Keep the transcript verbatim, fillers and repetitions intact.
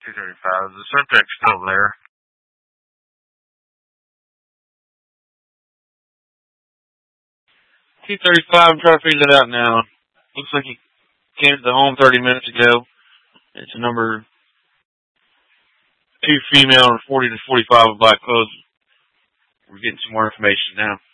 two thirty-five. The Semtech's still there. two thirty-five, I'm trying to figure that out now. Looks like he came to the home thirty minutes ago. It's a number two female and forty to forty-five with black clothes. We're getting some more information now.